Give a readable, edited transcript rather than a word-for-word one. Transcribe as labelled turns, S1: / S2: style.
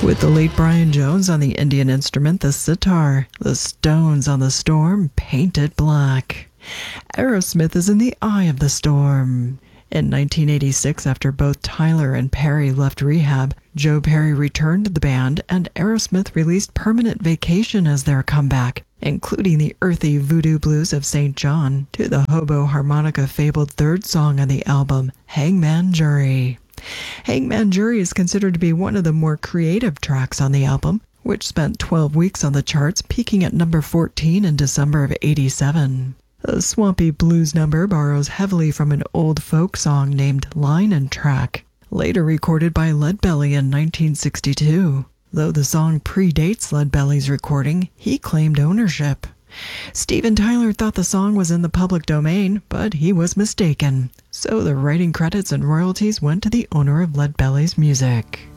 S1: With the late Brian Jones on the Indian instrument, the sitar, the Stones on The Storm, Painted Black. Aerosmith is in the eye of the storm. In 1986, after both Tyler and Perry left rehab, Joe Perry returned to the band and Aerosmith released Permanent Vacation as their comeback, including the earthy voodoo blues of St. John to the hobo harmonica fabled third song on the album, Hangman Jury. Hangman Jury is considered to be one of the more creative tracks on the album, which spent 12 weeks on the charts, peaking at number 14 in December of '87. The swampy blues number borrows heavily from an old folk song named Line and Track, later recorded by Leadbelly in 1962. Though the song predates Leadbelly's recording, he claimed ownership. Steven Tyler thought the song was in the public domain, but he was mistaken. So the writing credits and royalties went to the owner of Leadbelly's music.